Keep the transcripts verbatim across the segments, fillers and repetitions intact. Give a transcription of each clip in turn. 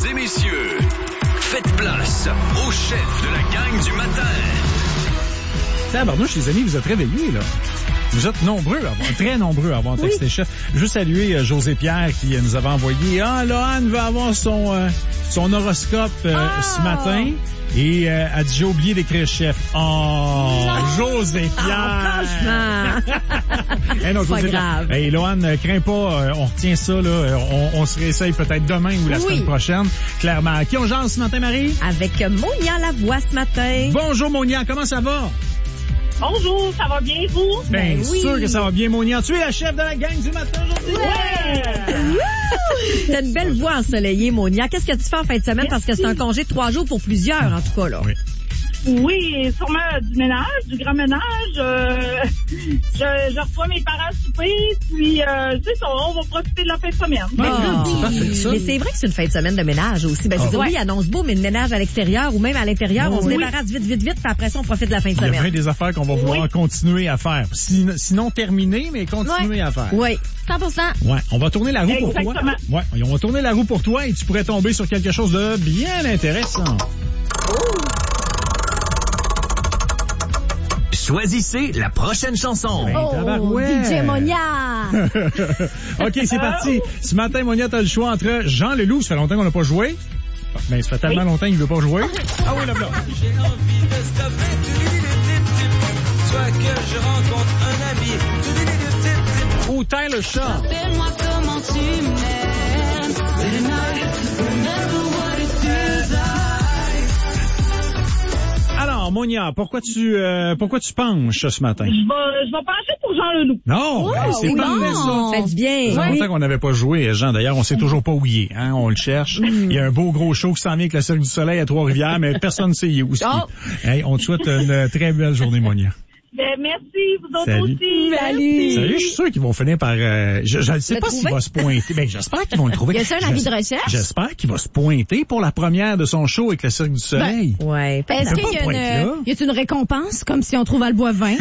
et messieurs, faites place au chef de la gang du matin. Tabarnouche, les amis, vous êtes réveillés, là. Vous êtes nombreux, à avoir, très nombreux à avoir texté oui. chef. Je veux saluer euh, José Pierre qui euh, nous avait envoyé « Ah, Lohan veut avoir son, euh, son horoscope euh, ah! ce matin. » Et euh, a dit, j'ai oublié d'écrire chef. Oh, non. José Pierre! Oh, franchement! hey, non, pas José grave. Pierre. Hey, Lohan, euh, crains pas, euh, on retient ça, là. On, on se réessaye peut-être demain ou la oui. semaine prochaine. Clairement. À qui on jase ce matin, Marie? Avec Monia Lavoie ce matin. Bonjour, Monia. Comment ça va? Bonjour, ça va bien, vous? Bien ben, oui. sûr que ça va bien, Monia. Tu es la chef de la gang du matin aujourd'hui? Ouais! T'as une belle voix ensoleillée, Monia. Qu'est-ce que tu fais en fin de semaine? Merci. Parce que c'est un congé de trois jours pour plusieurs, en tout cas, là. Oui. Oui, sûrement du ménage, du grand ménage. Euh, je, je reçois mes parents souper, puis euh, tu sais, on va profiter de la fin de semaine. Oh, oui. Mais c'est vrai que c'est une fin de semaine de ménage aussi. Ben, oh. je dis, oui, il annonce beau, mais le ménage à l'extérieur ou même à l'intérieur, oh, on se oui. débarrasse vite, vite, vite, puis après ça, on profite de la fin de semaine. Il y a bien des affaires qu'on va vouloir oui. continuer à faire. Sinon, sinon terminer, mais continuer ouais. à faire. Oui, cent pour cent. Ouais, on va tourner la roue Exactement. pour toi. Ouais, on va tourner la roue pour toi et tu pourrais tomber sur quelque chose de bien intéressant. Oh. Choisissez la prochaine chanson. Oh, D J Monia! OK, c'est parti. Ce matin, Monia, t'as le choix entre Jean Leloup, ça fait longtemps qu'on n'a pas joué. Ben, ça fait tellement oui. longtemps qu'il ne veut pas jouer. Ah oui, là, là. J'ai envie de stopper, soit que je rencontre un ami. Ou Tyler Shaw. Rappelle-moi comment tu m'aimes. Remember what it feels like. Alors, Monia, pourquoi tu euh, pourquoi tu penches ce matin? Je vais, je vais pencher pour Jean Leloup. Non, oh, ben, c'est oui, pas bon. ça. Faites bien. Ça fait oui. longtemps qu'on n'avait pas joué, Jean. D'ailleurs, on sait toujours pas où il est. Hein? On le cherche. Mm. Il y a un beau gros show qui s'en vient avec le Cirque du Soleil à Trois-Rivières, mais personne ne sait où est. Oh. Hey, on te souhaite une très belle journée, Monia. Ben, merci, vous autres Salut. aussi. Salut. Salut, je suis sûr qu'ils vont finir par... Euh, je ne sais le pas trouver? s'il va se pointer. Ben, j'espère qu'ils vont le trouver. Y a-t-il un avis de recherche? J'espère qu'il va se pointer pour la première de son show avec le Cirque du Soleil. Ben, ouais. Est-ce qu'il y a, une, y a une récompense, comme si on trouve Albois-Vin?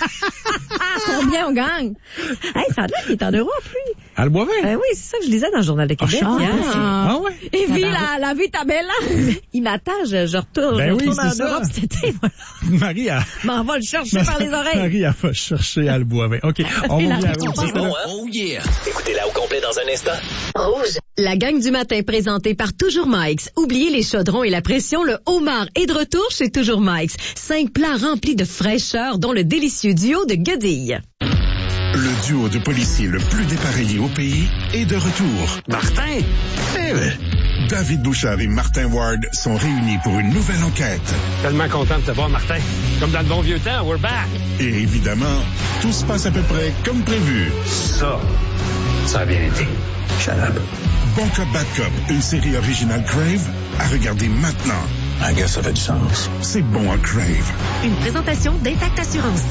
Combien on gagne? Hey, ça a l'air qu'il est en Europe, lui. Albois-Vin? Ben oui, c'est ça que je lisais dans le Journal de Québec. Ah, hier. ah, ah ouais? Et vit la, la vie tabella. Il m'attend, je, je retourne. Ben je oui, retourne c'est en ça. Europe cet été, voilà. Marie a... M'en va le chercher par les oreilles. Marie a va chercher Albois-Vin. OK, on va bien. C'est bon, hein? Oh yeah! Écoutez-la au complet dans un instant. Rouge. La gang du matin présentée par Toujours Mike's. Oubliez les chaudrons et la pression, le homard est de retour chez Toujours Mike's. Cinq plats remplis de fraîcheur, dont le délicieux duo de guedilles. Le duo de policiers le plus dépareillé au pays est de retour. Martin? Eh ben. David Bouchard et Martin Ward sont réunis pour une nouvelle enquête. Tellement content de te voir, Martin. Comme dans le bon vieux temps, we're back. Et évidemment, tout se passe à peu près comme prévu. Ça, ça a bien été. Shut up. Bon Cop, Bad Cop, une série originale Crave, à regarder maintenant. I guess ça fait du sens. C'est bon à Crave. Une présentation d'Intact Assurance.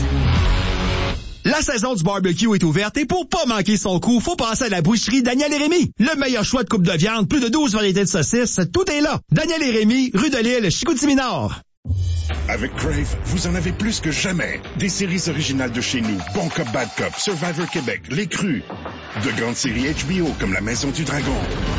La saison du barbecue est ouverte et pour pas manquer son coup, faut passer à la boucherie Daniel et Rémy. Le meilleur choix de coupe de viande, plus de douze variétés de saucisses, tout est là. Daniel et Rémy, rue de l'Île, Chicoutimi-Nord. Avec Crave, vous en avez plus que jamais. Des séries originales de chez nous, Bon Cop, Bad Cop, Survivor Québec, Les Crus. De grandes séries H B O comme La Maison du Dragon.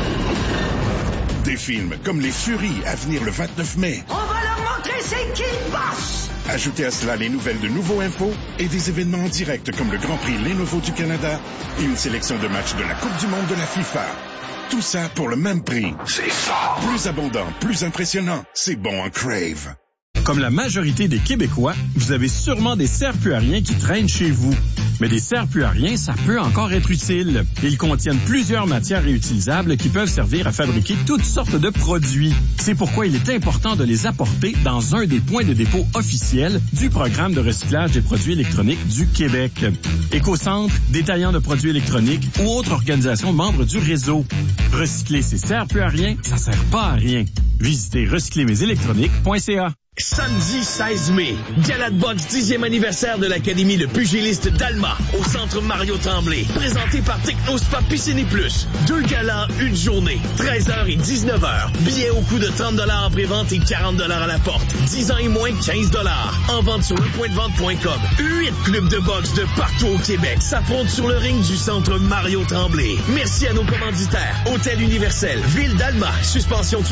Des films comme Les Furies à venir le vingt-neuf mai. On va leur montrer c'est qui le boss! Ajoutez à cela les nouvelles de Nouveau Info et des événements en direct comme le Grand Prix Lenovo du Canada et une sélection de matchs de la Coupe du Monde de la FIFA. Tout ça pour le même prix. C'est fort! Plus abondant, plus impressionnant. C'est bon en Crave. Comme la majorité des Québécois, vous avez sûrement des serre-plus-à-rien qui traînent chez vous. Mais des serre-plus-à-rien, ça peut encore être utile. Ils contiennent plusieurs matières réutilisables qui peuvent servir à fabriquer toutes sortes de produits. C'est pourquoi il est important de les apporter dans un des points de dépôt officiels du programme de recyclage des produits électroniques du Québec. Écocentre, détaillant de produits électroniques ou autre organisation membre du réseau. Recycler ces serre-plus-à-rien, ça sert pas à rien. Visitez recycler mes électroniques point c a. Samedi seize mai, Gala de boxe dixième anniversaire de l'Académie Le Pugiliste d'Alma au Centre Mario Tremblay. Présenté par Technospa Piscine Plus. Deux galas, une journée, treize heures et dix-neuf heures. Billets au coût de trente dollars en pré-vente et quarante dollars à la porte. dix ans et moins, quinze dollars. En vente sur le point de vente point com. Huit clubs de boxe de partout au Québec s'affrontent sur le ring du Centre Mario Tremblay. Merci à nos commanditaires. Hôtel Universel, Ville d'Alma, Suspension